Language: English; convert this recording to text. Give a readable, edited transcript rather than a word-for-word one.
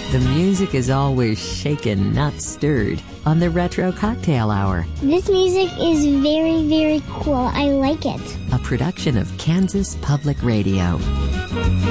The music is always shaken, not stirred, on the Retro Cocktail Hour. This music is very, very cool. I like it. A production of Kansas Public Radio.